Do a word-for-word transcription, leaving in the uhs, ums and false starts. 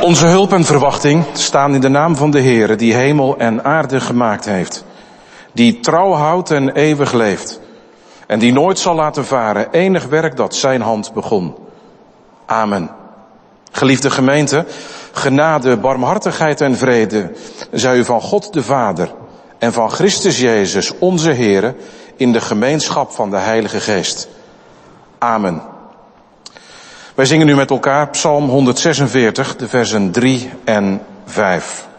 Onze hulp en verwachting staan in de naam van de Heere, die hemel en aarde gemaakt heeft. Die trouw houdt en eeuwig leeft. En die nooit zal laten varen enig werk dat zijn hand begon. Amen. Geliefde gemeente, genade, barmhartigheid en vrede zij u van God de Vader en van Christus Jezus, onze Heere, in de gemeenschap van de Heilige Geest. Amen. Wij zingen nu met elkaar Psalm honderdzesenveertig, de versen drie en vijf.